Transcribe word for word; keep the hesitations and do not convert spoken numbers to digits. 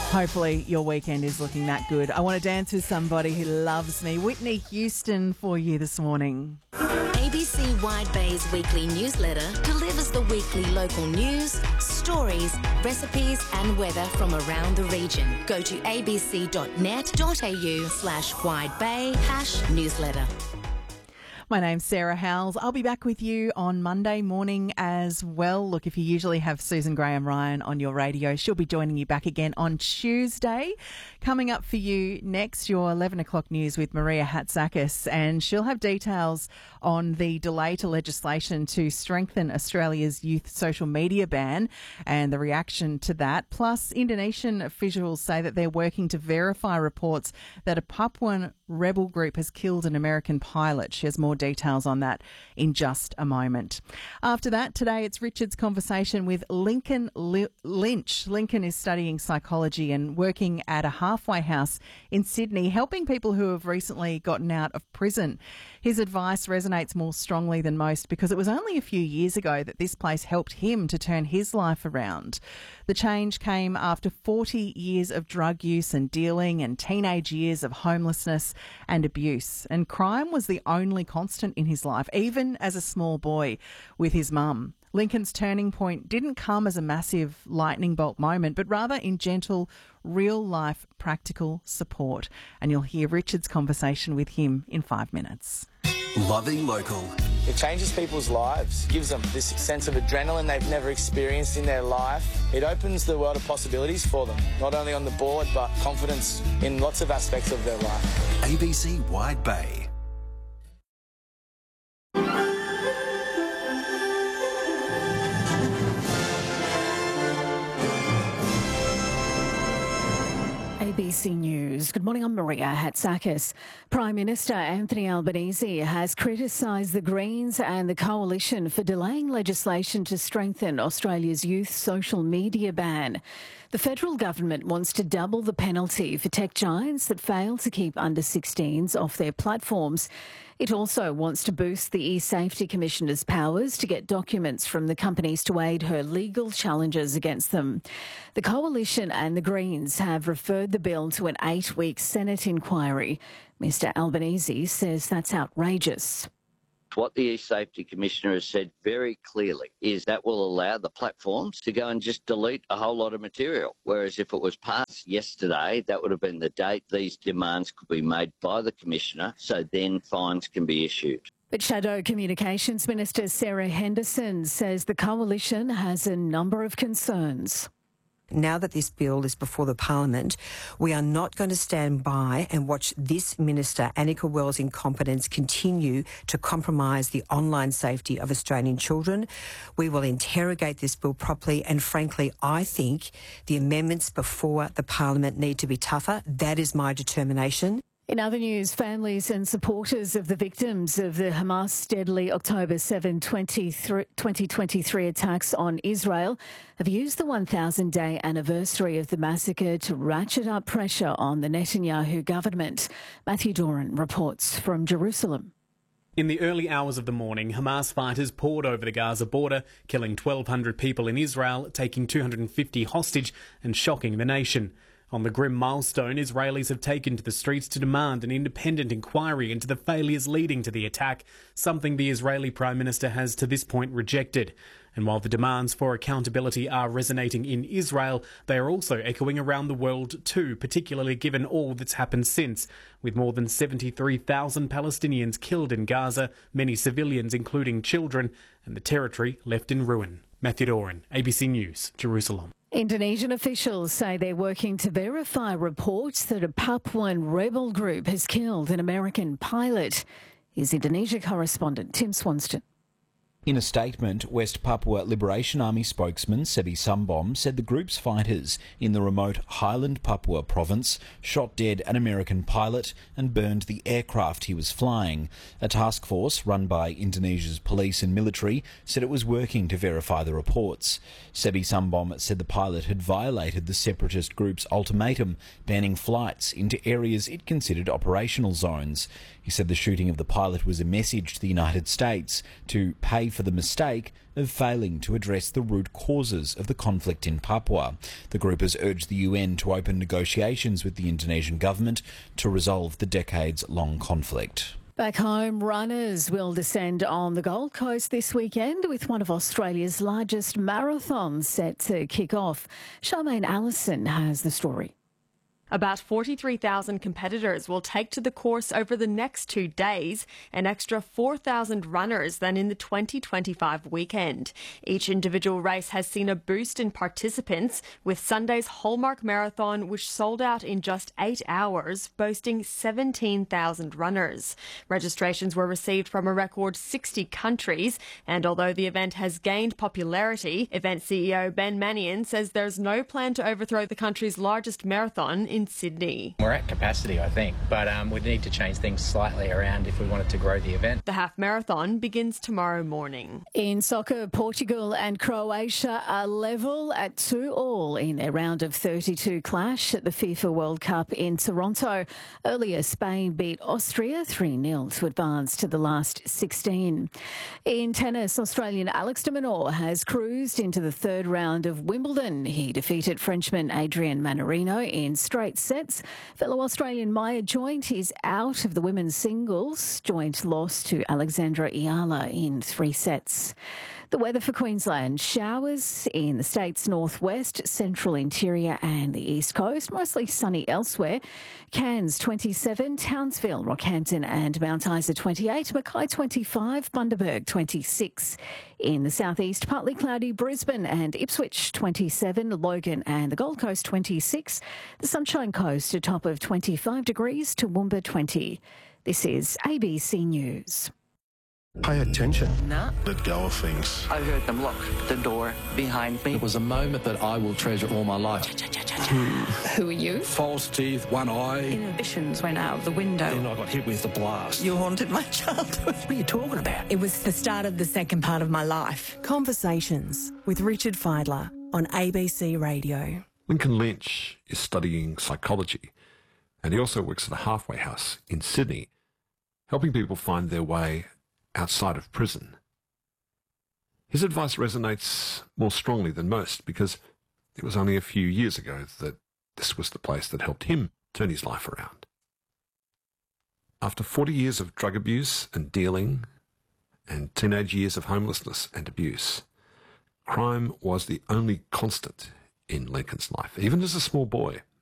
Hopefully your weekend is looking that good. I want to dance with somebody who loves me. Whitney Houston for you this morning. A B C Wide Bay's weekly newsletter delivers the weekly local news, stories, recipes and weather from around the region. Go to abc.net.au slash widebay hash newsletter. My name's Sarah Howells. I'll be back with you on Monday morning as well. Look, if you usually have Susan Graham-Ryan on your radio, she'll be joining you back again on Tuesday. Coming up for you next, your eleven o'clock news with Maria Hatzakis, and she'll have details on the delay to legislation to strengthen Australia's youth social media ban and the reaction to that. Plus, Indonesian officials say that they're working to verify reports that a Papuan rebel group has killed an American pilot. She has more details on that in just a moment. After that, today it's Richard's conversation with Lincoln Lynch. Lincoln is studying psychology and working at a halfway house in Sydney, helping people who have recently gotten out of prison. His advice resonates more strongly than most because it was only a few years ago that this place helped him to turn his life around. The change came after forty years of drug use and dealing and teenage years of homelessness and abuse. And crime was the only constant in his life, even as a small boy with his mum. Lincoln's turning point didn't come as a massive lightning bolt moment, but rather in gentle, real-life, practical support. And you'll hear Richard's conversation with him in five minutes. Loving local. It changes people's lives, gives them this sense of adrenaline they've never experienced in their life. It opens the world of possibilities for them, not only on the board, but confidence in lots of aspects of their life. A B C Wide Bay. A B C News. Good morning, I'm Maria Hatzakis. Prime Minister Anthony Albanese has criticised the Greens and the Coalition for delaying legislation to strengthen Australia's youth social media ban. The federal government wants to double the penalty for tech giants that fail to keep under sixteens off their platforms. It also wants to boost the e-Safety Commissioner's powers to get documents from the companies to aid her legal challenges against them. The Coalition and the Greens have referred the bill to an eight-week Senate inquiry. Mister Albanese says that's outrageous. What the e-Safety Commissioner has said very clearly is that will allow the platforms to go and just delete a whole lot of material, whereas if it was passed yesterday, that would have been the date these demands could be made by the Commissioner, so then fines can be issued. But Shadow Communications Minister Sarah Henderson says the Coalition has a number of concerns. Now that this bill is before the Parliament, we are not going to stand by and watch this Minister, Annika Wells' incompetence continue to compromise the online safety of Australian children. We will interrogate this bill properly, and frankly, I think the amendments before the Parliament need to be tougher. That is my determination. In other news, families and supporters of the victims of the Hamas deadly October seventh, twenty twenty-three attacks on Israel have used the one thousand day anniversary of the massacre to ratchet up pressure on the Netanyahu government. Matthew Doran reports from Jerusalem. In the early hours of the morning, Hamas fighters poured over the Gaza border, killing twelve hundred people in Israel, taking two hundred fifty hostage and shocking the nation. On the grim milestone, Israelis have taken to the streets to demand an independent inquiry into the failures leading to the attack, something the Israeli Prime Minister has to this point rejected. And while the demands for accountability are resonating in Israel, they are also echoing around the world too, particularly given all that's happened since, with more than seventy-three thousand Palestinians killed in Gaza, many civilians including children, and the territory left in ruin. Matthew Doran, A B C News, Jerusalem. Indonesian officials say they're working to verify reports that a Papuan rebel group has killed an American pilot. Here's Indonesia correspondent Tim Swanston. In a statement, West Papua Liberation Army spokesman Sebi Sambom said the group's fighters in the remote Highland Papua province shot dead an American pilot and burned the aircraft he was flying. A task force run by Indonesia's police and military said it was working to verify the reports. Sebi Sambom said the pilot had violated the separatist group's ultimatum, banning flights into areas it considered operational zones. He said the shooting of the pilot was a message to the United States to pay for the mistake of failing to address the root causes of the conflict in Papua. The group has urged the U N to open negotiations with the Indonesian government to resolve the decades-long conflict. Back home, runners will descend on the Gold Coast this weekend with one of Australia's largest marathons set to kick off. Charmaine Allison has the story. About forty-three thousand competitors will take to the course over the next two days, an extra four thousand runners than in the twenty twenty-five weekend. Each individual race has seen a boost in participants, with Sunday's Hallmark Marathon, which sold out in just eight hours, boasting seventeen thousand runners. Registrations were received from a record sixty countries, and although the event has gained popularity, event C E O Ben Mannion says there's no plan to overthrow the country's largest marathon in Sydney. We're at capacity, I think, but um, we need to change things slightly around if we wanted to grow the event. The half marathon begins tomorrow morning. In soccer, Portugal and Croatia are level at two all in a round of thirty-two clash at the FIFA World Cup in Toronto. Earlier, Spain beat Austria three nil to advance to the last sixteen. In tennis, Australian Alex de Minaur has cruised into the third round of Wimbledon. He defeated Frenchman Adrian Manarino in straight sets. Fellow Australian Maya Joint is out of the women's singles. Joint lost to Alexandra Iala in three sets. The weather for Queensland: showers in the state's northwest, central interior and the east coast. Mostly sunny elsewhere. Cairns twenty-seven, Townsville, Rockhampton and Mount Isa twenty-eight, Mackay twenty-five, Bundaberg twenty-six. In the southeast, partly cloudy Brisbane and Ipswich twenty-seven, Logan and the Gold Coast twenty-six. The Sunshine Coast a top of twenty-five degrees, Toowoomba twenty. This is A B C News. Pay attention. No. Let go of things. I heard them lock the door behind me. It was a moment that I will treasure all my life. Who are you? False teeth, one eye. Inhibitions went out of the window. Then I got hit with the blast. You haunted my childhood. What are you talking about? It was the start of the second part of my life. Conversations with Richard Fidler on A B C Radio. Lincoln Lynch is studying psychology, and he also works at a halfway house in Sydney, helping people find their way outside of prison. His advice resonates more strongly than most because it was only a few years ago that this was the place that helped him turn his life around. After forty years of drug abuse and dealing and teenage years of homelessness and abuse, crime was the only constant in Lincoln's life. Even as a small boy,